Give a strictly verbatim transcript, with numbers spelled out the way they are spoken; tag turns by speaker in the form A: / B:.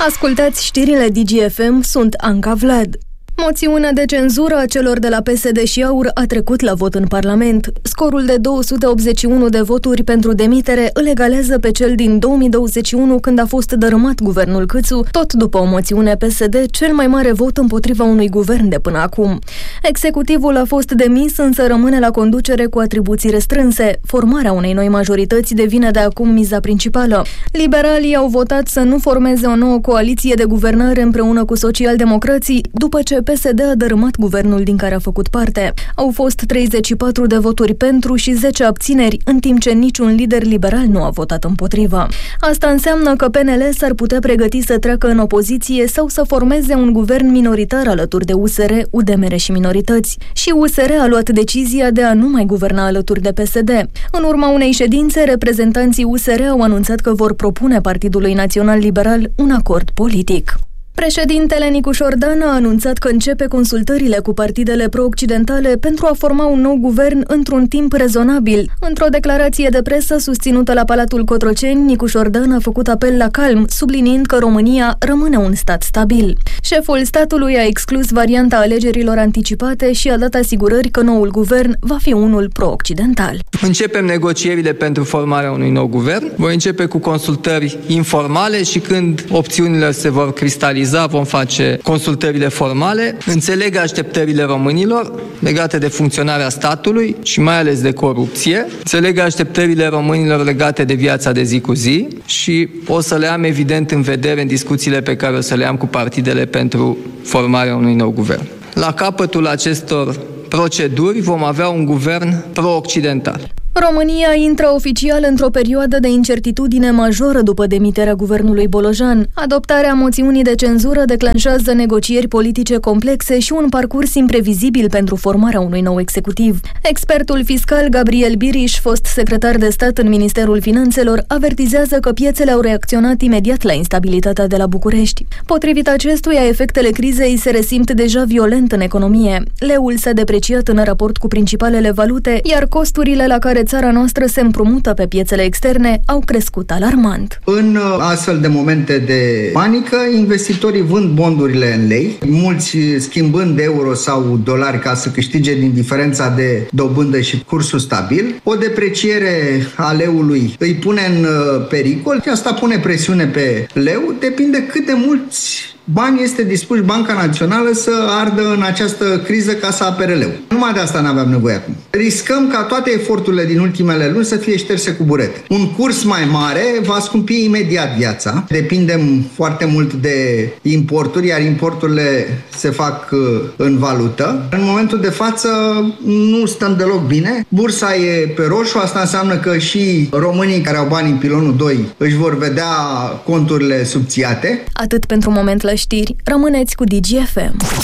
A: Ascultați știrile Digi F M, sunt Anca Vlad. Moțiunea de cenzură a celor de la P S D și AUR a trecut la vot în Parlament. Scorul de două sute optzeci și unu de voturi pentru demitere îl egalează pe cel din două mii douăzeci și unu, când a fost dărâmat guvernul Câțu, tot după o moțiune P S D, cel mai mare vot împotriva unui guvern de până acum. Executivul a fost demis, însă rămâne la conducere cu atribuții restrânse. Formarea unei noi majorități devine de acum miza principală. Liberalii au votat să nu formeze o nouă coaliție de guvernare împreună cu socialdemocrații, după ce P S D a dărâmat guvernul din care a făcut parte. Au fost treizeci și patru de voturi pentru și zece abțineri, în timp ce niciun lider liberal nu a votat împotrivă. Asta înseamnă că P N L s-ar putea pregăti să treacă în opoziție sau să formeze un guvern minoritar alături de U S R, U D M R și minorități. Și U S R a luat decizia de a nu mai guverna alături de P S D. În urma unei ședințe, reprezentanții U S R au anunțat că vor propune Partidului Național Liberal un acord politic. Președintele Nicu Șordan a anunțat că începe consultările cu partidele pro-occidentale pentru a forma un nou guvern într-un timp rezonabil. Într-o declarație de presă susținută la Palatul Cotroceni, Nicu Șordan a făcut apel la calm, subliniind că România rămâne un stat stabil. Șeful statului a exclus varianta alegerilor anticipate și a dat asigurări că noul guvern va fi unul pro-occidental.
B: Începem negocierile pentru formarea unui nou guvern. Voi începe cu consultări informale și când opțiunile se vor cristaliza, vom face consultările formale. Înțeleg așteptările românilor legate de funcționarea statului și mai ales de corupție. Înțeleg așteptările românilor legate de viața de zi cu zi și o să le am evident în vedere în discuțiile pe care o să le am cu partidele pentru formarea unui nou guvern. La capătul acestor proceduri vom avea un guvern pro-occidental.
A: România intră oficial într-o perioadă de incertitudine majoră după demiterea guvernului Bolojan. Adoptarea moțiunii de cenzură declanșează negocieri politice complexe și un parcurs imprevizibil pentru formarea unui nou executiv. Expertul fiscal Gabriel Biriș, fost secretar de stat în Ministerul Finanțelor, avertizează că piețele au reacționat imediat la instabilitatea de la București. Potrivit acestuia, efectele crizei se resimt deja violent în economie. Leul s-a depreciat în raport cu principalele valute, iar costurile la care țara noastră se împrumută pe piețele externe au crescut alarmant.
C: În astfel de momente de panică, investitorii vând bondurile în lei, mulți schimbând euro sau dolari ca să câștige din diferența de dobândă și cursul stabil. O depreciere a leului îi pune în pericol și asta pune presiune pe leu, depinde cât de mulți bani este dispus Banca Națională să ardă în această criză ca să apere leu. Numai de asta n-aveam nevoie acum. Riscăm ca toate eforturile din ultimele luni să fie șterse cu burete. Un curs mai mare va scumpi imediat viața. Depindem foarte mult de importuri, iar importurile se fac în valută. În momentul de față nu stăm deloc bine. Bursa e pe roșu, asta înseamnă că și românii care au bani în pilonul doi își vor vedea conturile subțiate.
A: Atât pentru moment la știri. Rămâneți cu Digi F M.